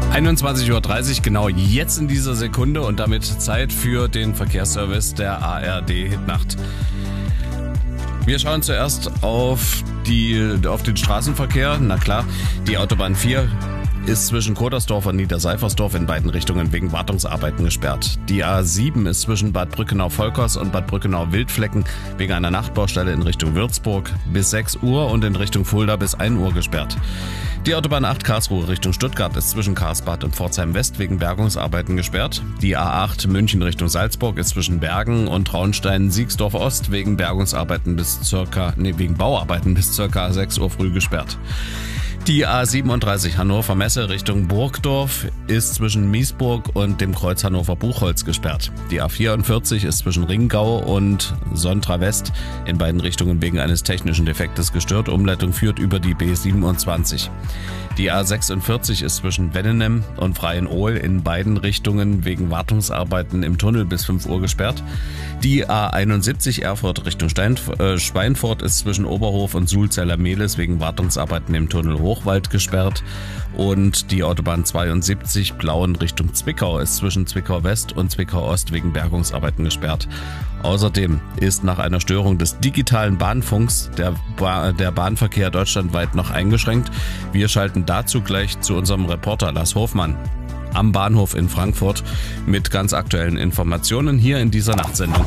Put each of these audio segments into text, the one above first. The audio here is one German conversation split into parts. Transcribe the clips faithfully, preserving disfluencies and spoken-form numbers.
einundzwanzig Uhr dreißig, genau jetzt in dieser Sekunde und damit Zeit für den Verkehrsservice der A R D-Hitnacht. Wir schauen zuerst auf, die, auf den Straßenverkehr. Na klar, die Autobahn vier ist zwischen Kodersdorf und Niederseifersdorf in beiden Richtungen wegen Wartungsarbeiten gesperrt. Die A sieben ist zwischen Bad Brückenau-Volkers und Bad Brückenau-Wildflecken wegen einer Nachtbaustelle in Richtung Würzburg bis sechs Uhr und in Richtung Fulda bis ein Uhr gesperrt. Die Autobahn acht Karlsruhe Richtung Stuttgart ist zwischen Karlsbad und Pforzheim West wegen Bergungsarbeiten gesperrt. Die A acht München Richtung Salzburg ist zwischen Bergen und Traunstein-Siegsdorf Ost wegen Bergungsarbeiten bis circa, nee, wegen Bauarbeiten bis circa sechs Uhr früh gesperrt. Die A siebenunddreißig Hannover Messe Richtung Burgdorf ist zwischen Miesburg und dem Kreuz Hannover Buchholz gesperrt. Die A vierundvierzig ist zwischen Ringgau und Sontra West in beiden Richtungen wegen eines technischen Defektes gestört. Umleitung führt über die B siebenundzwanzig. Die A sechsundvierzig ist zwischen Wennenem und Freienohl in beiden Richtungen wegen Wartungsarbeiten im Tunnel bis fünf Uhr gesperrt. Die A einundsiebzig Erfurt Richtung Stein, äh, Schweinfurt ist zwischen Oberhof und Sulzeller-Mehlis wegen Wartungsarbeiten im Tunnel Hochwald gesperrt. Und die Autobahn zweiundsiebzig Plauen Richtung Zwickau ist zwischen Zwickau West und Zwickau Ost wegen Bergungsarbeiten gesperrt. Außerdem ist nach einer Störung des digitalen Bahnfunks der, ba- der Bahnverkehr deutschlandweit noch eingeschränkt. Wir schalten dazu gleich zu unserem Reporter Lars Hofmann am Bahnhof in Frankfurt mit ganz aktuellen Informationen hier in dieser Nachtsendung.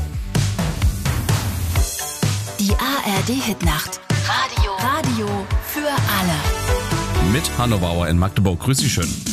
Die A R D-Hitnacht. Radio. Radio für alle. Mit Hanno Bauer in Magdeburg. Grüß Sie schön.